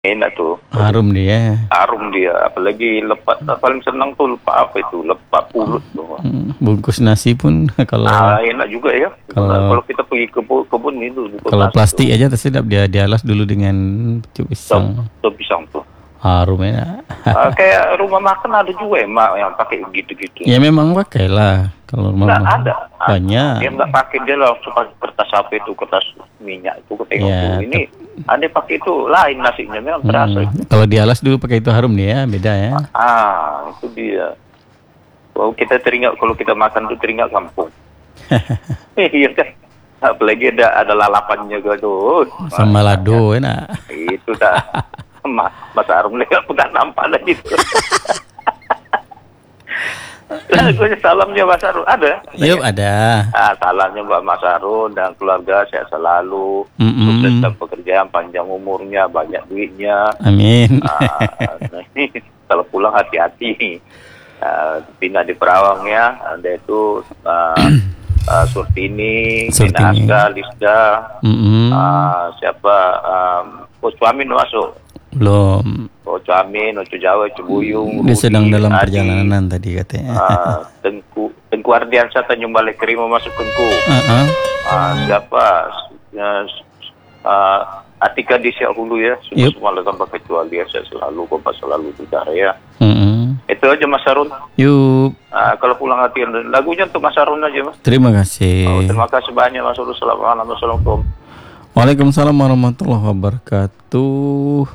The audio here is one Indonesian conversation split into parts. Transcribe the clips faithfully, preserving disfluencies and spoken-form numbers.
Enak tuh. Harum dia. Harum dia. Apalagi lepat. Paling senang tuh lepak apa itu? Lepak pulut tuh. Hmm, bungkus nasi pun kalau Ah, enak juga ya. Kalau, kalau kita pergi ke kebun, kebun itu. Kalau plastik tuh aja tersedap, dia dialas dulu dengan pucuk pisang. Tuh pisang tuh. Harum enak. uh, kayak rumah makan ada juga emak yang pakai gitu-gitu. Ya memang pakai lah kalau rumah makan. Ada. Banyak. Dia nggak pakai, dia langsung pakai kertas apa itu, kertas minyak itu. Tengok ya, tuh. Ini ada pakai itu lain nasinya, memang terasa. Hmm, kalau dialas dulu pakai itu harum dia, beda ya. Ah, itu dia. Wow, kita teringat kalau kita makan tuh teringat kampung. Iya kan. Apalagi ada ada lalapannya gitu. Sama lado enak. Itu dah. Mas, Mas Arum lewat pun tak nampak lagi. Salamnya Mas Arun ada? Yuk ada. Ah, salamnya buat Mas Arun dan keluarga, sehat selalu, mm-hmm. sukses dalam pekerjaan, panjang umurnya, banyak duitnya. Amin. Ah, kalau pulang hati-hati. Ah, pindah di Perawang ya, ada itu ah, uh, Surtini, Surtini. Minaska, Lisda, mm-hmm. ah, siapa? Um, Coach Amin masuk. Belum. Oco Amin, Oco Jawa, Oco Buyung. Dia Rudi, sedang dalam Adi, perjalanan tadi katanya. Uh, Tengku, Tengku Ardiansa Tanjung Balai Kerimo masuk Tengku. Uh-huh. Uh, siapa? Uh, uh, Atika di Siak Hulu ya. Semua yep. semua tanpa kecuali ya. Saya selalu, kompas selalu udara ya. Uh-huh. Itu aja Mas Arun. Yuk. Uh, kalau pulang hati, lagunya untuk Mas Arun aja Mas. Terima kasih. Oh, terima kasih banyak Mas Arun. Assalamualaikum. Waalaikumsalam warahmatullahi wabarakatuh.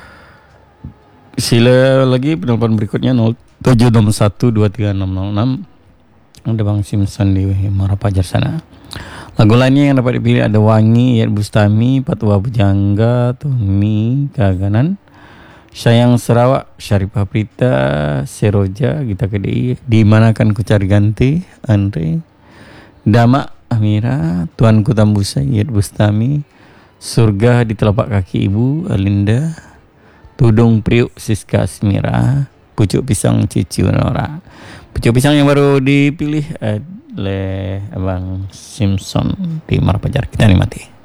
Sila lagi penelpon berikutnya nol tujuh enam satu dua tiga enam nol enam. Ada Bang Simpson di Muara Pajar sana. Lagu lainnya yang dapat dipilih ada Wangi, Yat Bustami, Patwa Bujangga, Tommy Kaganan, Sayang Sarawak, Syarifah Prita, Seroja, Gita K D I, Di Manakan Ku Cari Ganti, Andre, Dama Amira, Tuanku Tambusai, Yat Bustami, Surga di Telapak Kaki Ibu, Alinda, Tudung Priuk, Siska Asmira, Pucuk Pisang Cici Nora. Pucuk pisang yang baru dipilih oleh Abang Simpson di Muara Pajar. Kita nikmati.